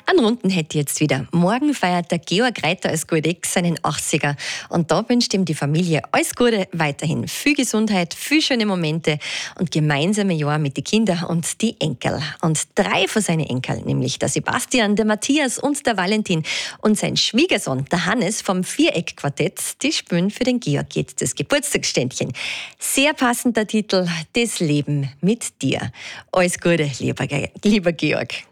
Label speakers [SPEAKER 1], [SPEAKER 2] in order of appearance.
[SPEAKER 1] Einen Runden hätte ich jetzt wieder. Morgen feiert der Georg Reiter als Goldex seinen 80er. Und da wünscht ihm die Familie alles Gute weiterhin. Viel Gesundheit, viel schöne Momente und gemeinsame Jahre mit den Kindern und die Enkel. Und 3 von seinen Enkeln, nämlich der Sebastian, der Matthias und der Valentin und sein Schwiegersohn, der Hannes vom Viereck-Quartett, die spielen für den Georg jetzt das Geburtstagsständchen. Sehr passender Titel, Das Leben mit dir. Alles Gute, lieber Georg.